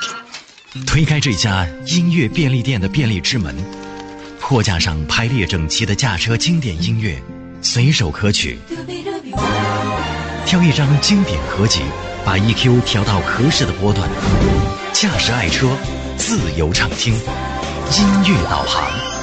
推开这家音乐便利店的便利之门，货架上排列整齐的驾车经典音乐，随手可取。挑一张经典合集，把 EQ 调到合适的波段，驾驶爱车，自由畅听，音乐导航。